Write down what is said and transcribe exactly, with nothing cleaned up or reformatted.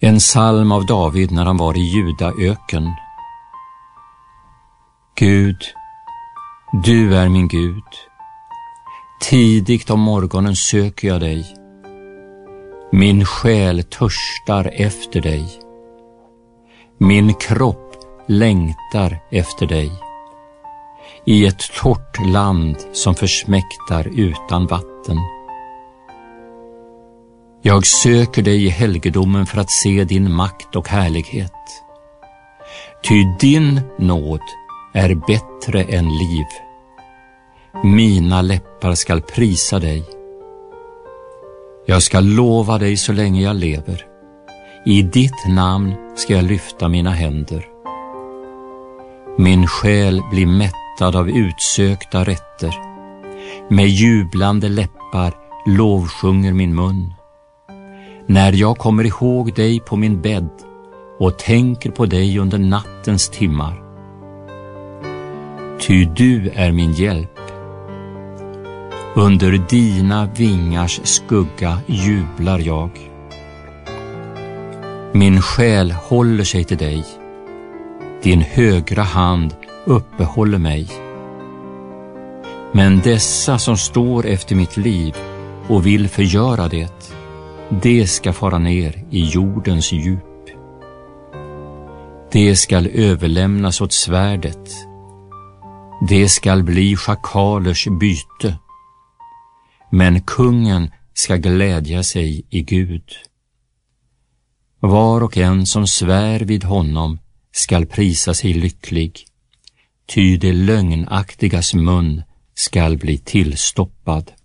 En psalm av David när han var i Judaöken. Gud, du är min Gud. Tidigt om morgonen söker jag dig. Min själ törstar efter dig. Min kropp längtar efter dig. I ett torrt land som försmäktar utan vatten. Jag söker dig i helgedomen för att se din makt och härlighet. Ty din nåd är bättre än liv. Mina läppar skall prisa dig. Jag ska lova dig så länge jag lever. I ditt namn ska jag lyfta mina händer. Min själ blir mättad av utsökta rätter. Med jublande läppar lovsjunger min mun. När jag kommer ihåg dig på min bädd och tänker på dig under nattens timmar. Ty du är min hjälp. Under dina vingars skugga jublar jag. Min själ håller sig till dig. Din högra hand uppehåller mig. Men dessa som står efter mitt liv och vill förgöra det, det ska fara ner i jordens djup. Det skall överlämnas åt svärdet. Det skall bli schakalers byte. Men kungen ska glädja sig i Gud. Var och en som svär vid honom skall prisa sig lycklig, ty det lögnaktigas mun skall bli tillstoppad.